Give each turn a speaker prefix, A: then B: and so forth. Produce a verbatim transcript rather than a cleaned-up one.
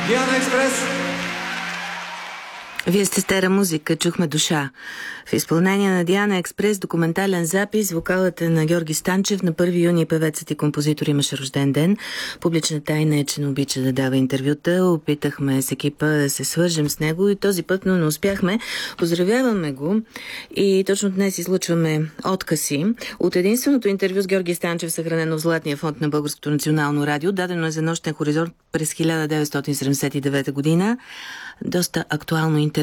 A: Диана Експрес.
B: Вие сте стара музика, чухме Душа. В изпълнение на Диана Експрес, документален запис, вокалът е на Георги Станчев. На първи юни певецът и композитор имаше рожден ден. Публична тайна е, че не обича да дава интервюта. Опитахме с екипа да се свържем с него и този път, но не успяхме. Поздравяваме го и точно днес излъчваме откъси от единственото интервю с Георги Станчев, съхранено в Златния фонд на Българското национално радио. Дадено е за Нощен хоризонт през хиляда деветстотин седемдесет и девета година. Доста актуално интервю.